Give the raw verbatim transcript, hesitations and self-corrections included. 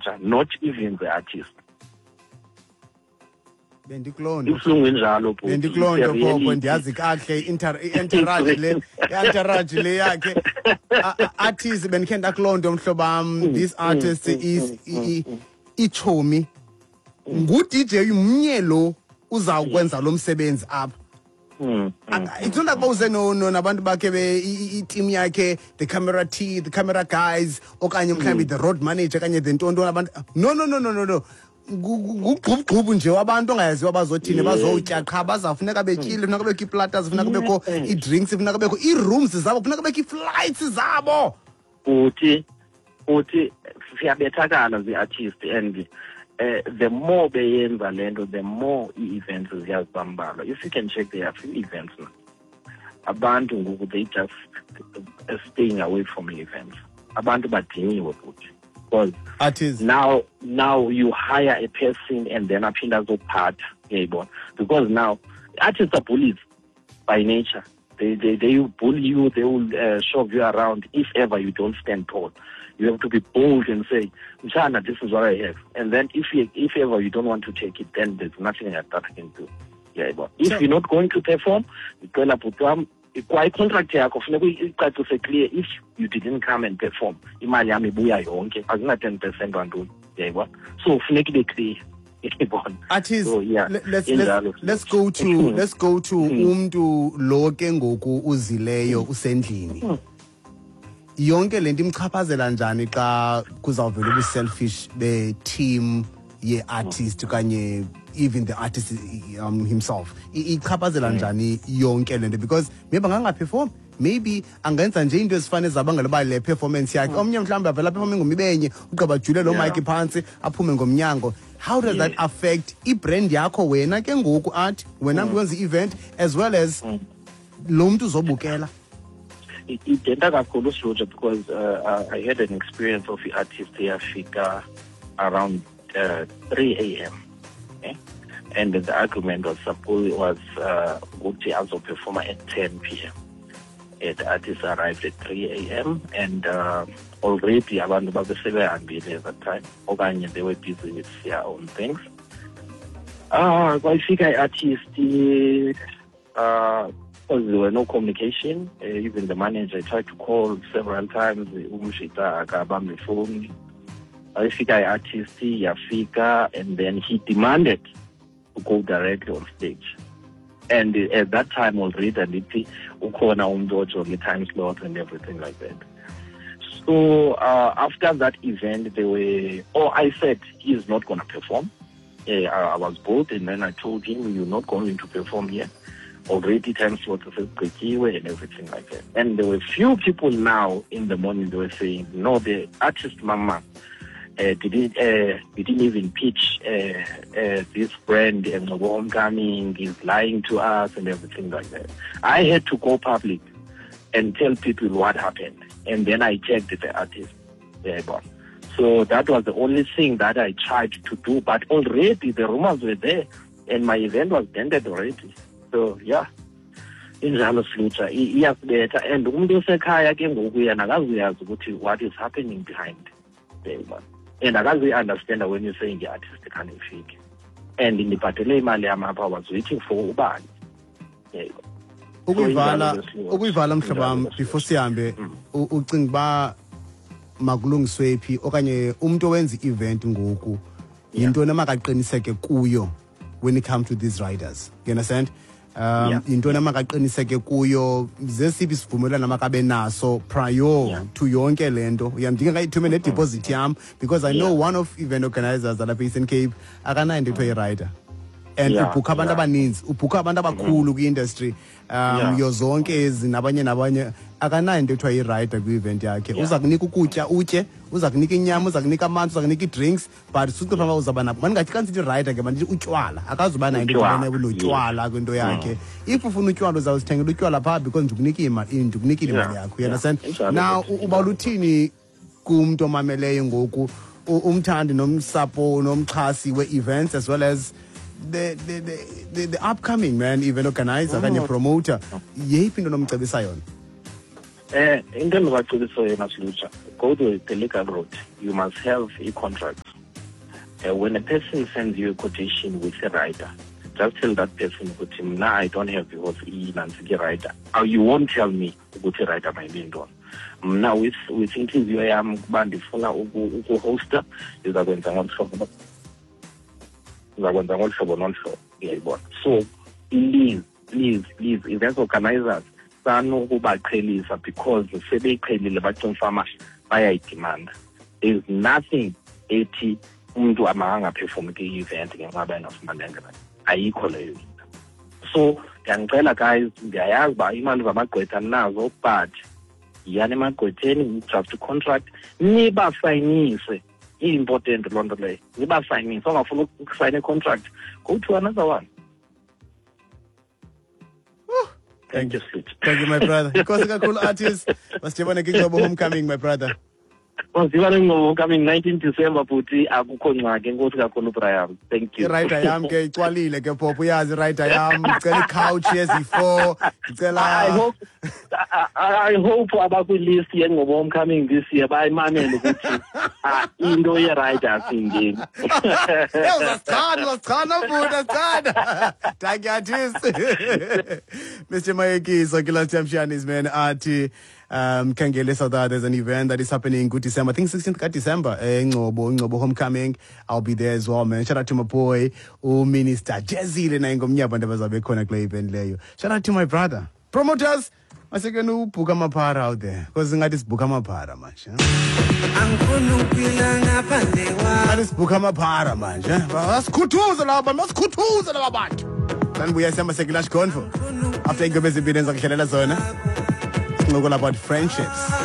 manager, not even the artist. Bendiklondo Ibuhlungu njalo bhuti. bendiklondo phopho ndiyazi kahle i-entourage le i-entourage le yakhe artist bendikhe ndaklondo mhlobam. This artist is ichomi ngu-D J mnye lo uzawukwenza lo msebenzi apha. It's not about uze no nabantu bakhe i-team yakhe, the camera T, the camera guys, okanye mhlawumbi the road manager kanye the ntonto abantu. No no no no no no. Ngugqubgqubu nje wabantu ongayaziwa bazothini bazowutya qha bazafuneka betyile, funeka kubekho iplatters, funeka kubekho i-drinks, funeka kubekho i-rooms zabo, funeka kubekho i-flights zabo. Uthi uthi siyabethakala zi-artist and uh, the more beyenza lento, the more i-events ziyazibambala. If you can check, there are few events now. Abantu ngoku they just uh, staying away from events. Abantu badiniwe futhi. Because artists now now you hire a person and then aphinda zophatha, yebo. Because now artists are bullies by nature. They they they will bully you, they will uh, shove you around if ever you don't stand tall. You have to be bold and say, Mchana, this is what I have. And then if you, if ever you don't want to take it, then there's nothing that I can do. Yeah, but if so, you're not going to perform, quite contract yakho funeka icacise clear. If you didn't come and perform, imali yami ibuya yonke akuna ten percent wantoni, yayibona. So funeka ibe clear. Artists, so, yeah, let's let's, let's go to let's go to umntu lo ke ngoku uzileyo usendlini. Yonke lento imchaphazela njani xa kuzawuvela ubu selfish be team ye artist kanye even the artist um, himself ichaphazela njani yonke lento, because maybe anganga perform, maybe angenza nje into ezifana ezabangela ba le performance yakhe, omnye mhlawumbe avela perform ngomibenye ugqabajule lo mic phansi aphume ngomnyango. How does that affect i brand yakho wena ke ngoku art wena ukwenza event as well as lo muntu uzobukela? It didn't kakhulu Slutsha, because uh, I had an experience of the artist yafika around uh, three A M Okay? And the argument was supposed was uh, Gucci also perform at ten P M And the artist arrived at three A M and uh, already abantu babesebehambile at that time. Okanye they were busy with their own things. Ah, kwafika artist uh because there were no communication. Uh, even the manager tried to call several times. Umshita akabambe phone. Ayifika artist yafika, and then he demanded to go directly on stage. And uh, at that time already, ndithi ukhona umuntu on the time slot and everything like that. So uh, after that event, they were. Oh, I said he is not going to perform. Uh, I, I was bold, and then I told him, "You're not going to perform here. Already time slot is breakiwe and everything like that." And there were few people now in the morning, they were saying, no, the artist mama uh, didn't uh, didn't even pitch uh, uh, this brand and the homecoming is lying to us and everything like that. I had to go public and tell people what happened, and then I checked the artist. Yeah, so that was the only thing that I tried to do, but already the rumors were there and my event was ended already. So yeah, injalo Slutsha iyasibetha, and umuntu osekhaya ke ngoku yena akazuyazi ukuthi what is happening behind there, and akazi understand when you saying the artist can't fake, and ndibhatele imali yami apha was waiting for ubani. Ukuyivala ukuyivala mhlabam before sihambe ucinga ba makulungiswe phi okanye umuntu owenza event ngoku into namakaqiniseke kuyo when it comes to these riders, you understand? Um into namakaqiniseke kuyo zesiphi sivumelana makabe naso prior to yonke lento uyamdinga ngayithume ne deposit yam, because I know one of event organizers at the Eastern Cape akana into pay rider and ubhuka abantu abaninzi, ubhuka abantu abakhulu kwi-industry um yozonke ezi nabanye nabanye akanayo into ethiwa i-rider kwi-event yakhe. Uza kunika ukutya utye, uza kunika inyama, uza kunika amanzi, uza kunika i-drinks, but suke phaa uzaba nabo mandingathi xa ndisithi i-rider ke mandithi utywala akazuba nayo into enobulotywala kwinto yakhe. If ufuna utywala uzawuzithengela utywala phaa because ndikunika imali, ndikunikile imali yakho, you understand? Now uba luthini kumntu omameleyo ngoku umthandi nomsapo nomxhasi we-events as well as the the the the, the upcoming man event organizer kanye oh. promoter yeyiphi into nomcebisa yona? Eh into endibacebisa yona Slutsha, go to the legal road. You must have a contract. uh, when a person sends you a quotation with a rider, just tell that person, nah, I don't have because e rider. Or you won't tell me what a rider my name on. Now with with interview I am bandifuna uku hoster is a going to so please, please, please, event organizers, because the farmers by demand. There is nothing eighty umuntu amahanga perform the event ngabana of Mandela. Ayikho. So ngiyacela guys, ngiyayazi ba imali zamagqwetha nazo but yani emagqwetheni draft contract niba signise. Important lonto leyo. Niba signise. Ongafuna ukusayina contract, go to another one. Thank you, thank you, my brother. Because a cool artist, was Jebane Ngcobo homecoming, my brother. Was Jebane Ngcobo coming nineteenth December, puti akukho ngxaki enkosi kakhulu Brian. Thank you. Right I am ke ixwalile ke pop uyazi right I am. Ngicela couch yezifo. Ngicela I hope I, I hope abakwi list yeNgcobo homecoming this year bayimamele ukuthi ah into ye right asingeni. Eh uzasithanda uzasithanda mfuna thanda. Thank you artist. Mister Mayekiso Kilashamshanis man ati um Kangele South. There's an event that is happening good December. I think sixteenth of December. Ngcobo Ngcobo homecoming. I'll be there as well, man. Shout out to my boy, oh Minister Jezile na ngomnyaba ndabazabe khona kule event leyo. Shout out to my brother. Promoters, maseke no bhuka amaphara out there. Because ngathi sibhuka amaphara manje. Angifuna ukuphila ngaphandle kwa. Ngathi sibhuka amaphara manje. Basikhuthuza laba, basikhuthuza laba bantu. Sanbuya siyama sekulash convo. After ingobezi ibinenza kuhlelela zona. Talking about friendships.